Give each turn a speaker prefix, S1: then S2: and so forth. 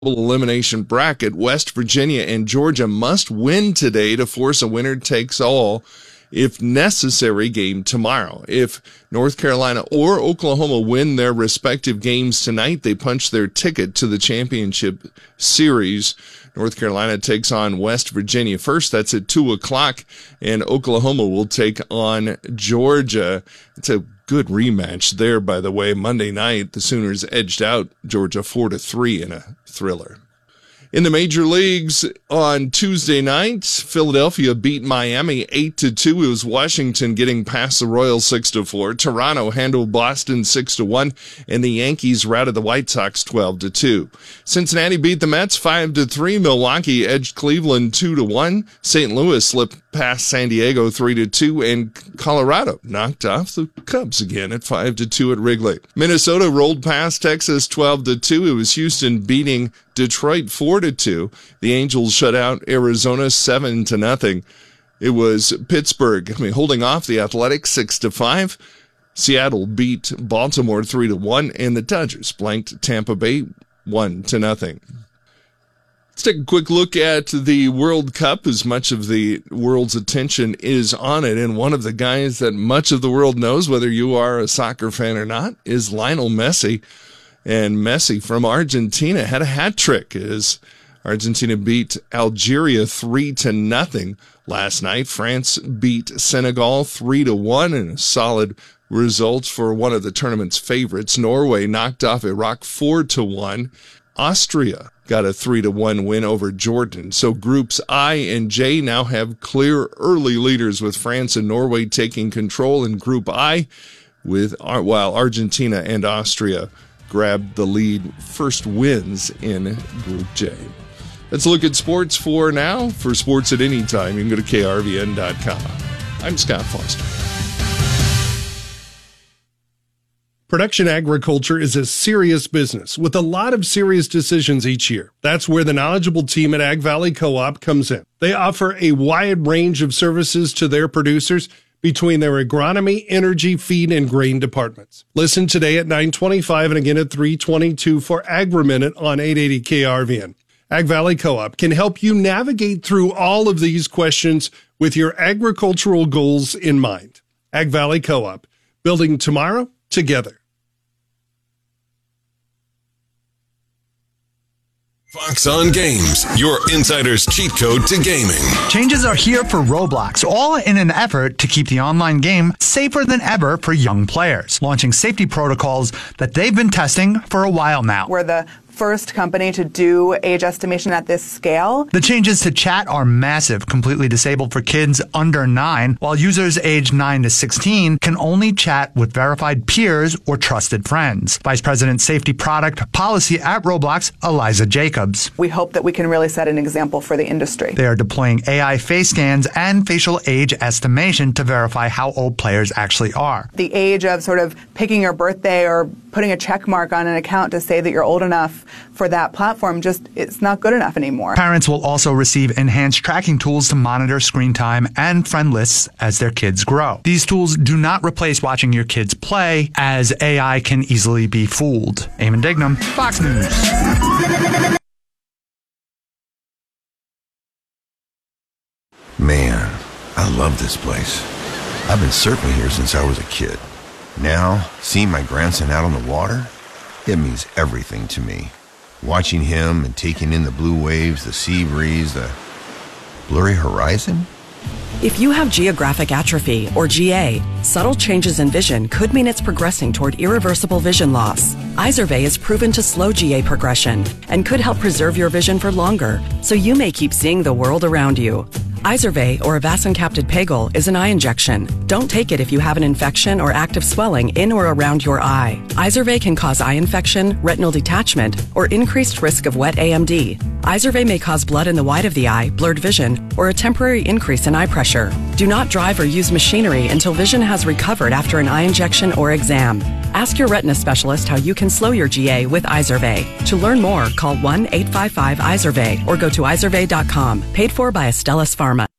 S1: elimination bracket. West Virginia and Georgia must win today to force a winner-takes-all, if necessary, game tomorrow. If North Carolina or Oklahoma win their respective games tonight, they punch their ticket to the championship series. North Carolina takes on West Virginia first. That's at 2:00, and Oklahoma will take on Georgia. It's a good rematch there, by the way. Monday night, the Sooners edged out Georgia 4-3 in a thriller. In the major leagues on Tuesday night, Philadelphia beat Miami 8-2. It was Washington getting past the Royals 6-4. Toronto handled Boston 6-1, and the Yankees routed the White Sox 12-2. Cincinnati beat the Mets 5-3. Milwaukee edged Cleveland 2-1. St. Louis slipped past San Diego 3-2, and Colorado knocked off the Cubs again at 5-2 at Wrigley. Minnesota rolled past Texas 12-2. It was Houston beating Detroit 4-2. The Angels shut out Arizona 7-0. It was Pittsburgh holding off the Athletics 6-5. Seattle beat Baltimore 3-1, and the Dodgers blanked Tampa Bay 1-0. Let's take a quick look at the World Cup, as much of the world's attention is on it. And one of the guys that much of the world knows, whether you are a soccer fan or not, is Lionel Messi. And Messi from Argentina had a hat trick as Argentina beat Algeria 3-0 last night. France beat Senegal 3-1 in a solid result for one of the tournament's favorites. Norway knocked off Iraq 4-1. Austria got a 3-1 win over Jordan. So groups I and J now have clear early leaders, with France and Norway taking control in Group I, while Argentina and Austria grabbed the lead first wins in Group J. Let's look at sports for now. For sports at any time, you can go to krvn.com. I'm Scott Foster.
S2: Production agriculture is a serious business with a lot of serious decisions each year. That's where the knowledgeable team at Ag Valley Co-op comes in. They offer a wide range of services to their producers between their agronomy, energy, feed, and grain departments. Listen today at 9:25 and again at 3:22 for Agri-Minute on 880 KRVN. Ag Valley Co-op can help you navigate through all of these questions with your agricultural goals in mind. Ag Valley Co-op, building tomorrow together.
S3: Fox on Games, your insider's cheat code to gaming.
S4: Changes are here for Roblox, all in an effort to keep the online game safer than ever for young players, launching safety protocols that they've been testing for a while now.
S5: We're the first company to do age estimation at this scale.
S4: The changes to chat are massive, completely disabled for kids under 9, while users aged 9 to 16 can only chat with verified peers or trusted friends. Vice President Safety Product Policy at Roblox, Eliza Jacobs.
S5: We hope that we can really set an example for the industry.
S4: They are deploying AI face scans and facial age estimation to verify how old players actually are.
S5: The age of sort of picking your birthday or putting a check mark on an account to say that you're old enough for that platform, it's not good enough anymore.
S4: Parents will also receive enhanced tracking tools to monitor screen time and friend lists as their kids grow. These tools do not replace watching your kids play, as AI can easily be fooled. Eamon Dignam, Fox News.
S6: Man, I love this place. I've been surfing here since I was a kid. Now, seeing my grandson out on the water, it means everything to me. Watching him and taking in the blue waves, the sea breeze, the blurry horizon.
S7: If you have geographic atrophy, or GA, subtle changes in vision could mean it's progressing toward irreversible vision loss. Izervay is proven to slow GA progression and could help preserve your vision for longer, so you may keep seeing the world around you. Izervay, or avacincaptad pegol, is an eye injection. Don't take it if you have an infection or active swelling in or around your eye. Izervay can cause eye infection, retinal detachment, or increased risk of wet AMD. Izervay may cause blood in the white of the eye, blurred vision, or a temporary increase in eye pressure. Do not drive or use machinery until vision has recovered after an eye injection or exam. Ask your retina specialist how you can slow your GA with Izervay. To learn more, call 1-855-IZERVAY or go to izervay.com. Paid for by Astellas Pharma.